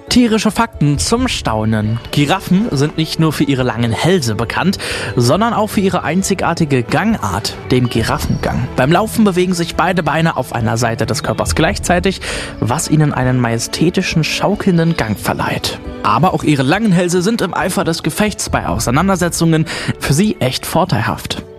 Tierische Fakten zum Staunen. Giraffen sind nicht nur für ihre langen Hälse bekannt, sondern auch für ihre einzigartige Gangart, dem Giraffengang. Beim Laufen bewegen sich beide Beine auf einer Seite des Körpers gleichzeitig, was ihnen einen majestätischen, schaukelnden Gang verleiht. Aber auch ihre langen Hälse sind im Eifer des Gefechts bei Auseinandersetzungen für sie echt vorteilhaft.